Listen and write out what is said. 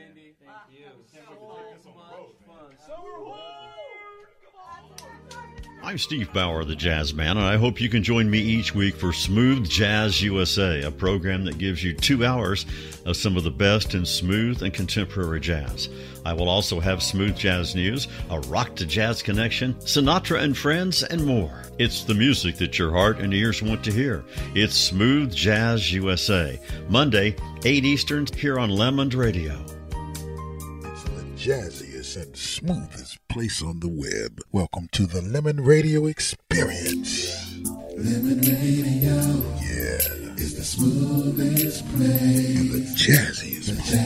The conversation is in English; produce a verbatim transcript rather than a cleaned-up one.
Cindy. Thank you. So much fun. I'm Steve Bauer, the Jazz Man, and I hope you can join me each week for Smooth Jazz U S A, a program that gives you two hours of some of the best in smooth and contemporary jazz. I will also have smooth jazz news, a rock to jazz connection, Sinatra and friends, and more. It's the music that your heart and ears want to hear. It's Smooth Jazz U S A, Monday, eight Eastern, here on Lemon Radio. It's the jazziest and smoothest place on the web. Welcome to the Lemon Radio Experience. Lemon Radio, yeah, is the smoothest place. And the jazziest place.